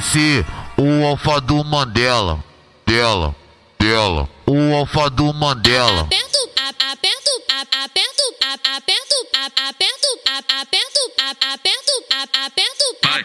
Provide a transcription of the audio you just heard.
MC, o alfa do Mandela, dela, o alfa do Mandela. Aperto, aperto, aperto, aperto, aperto, aperto, aperto, aperto, aperto,